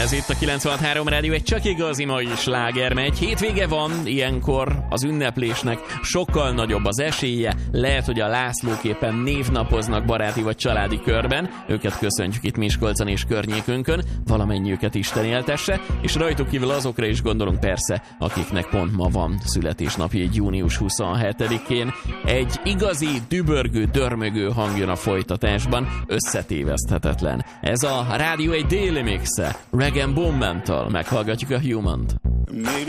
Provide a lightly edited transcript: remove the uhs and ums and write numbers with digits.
Ez itt a 96.3 Rádió, egy csak igazi mai sláger megy. Hétvége van, ilyenkor az ünneplésnek sokkal nagyobb az esélye. Lehet, hogy a Lászlóképpen névnapoznak baráti vagy családi körben. Őket köszöntjük itt Miskolcon és környékünkön. Valamennyiüket Isten éltesse, és rajtuk kívül azokra is gondolunk persze, akiknek pont ma van születésnapja, egy június 27-én. Egy igazi, dübörgő, dörmögő hang jön a folytatásban, összetéveszthetetlen. Ez a Rádió egy déli mixe. Rag & Bone Man-től meghallgatjuk a Human-t.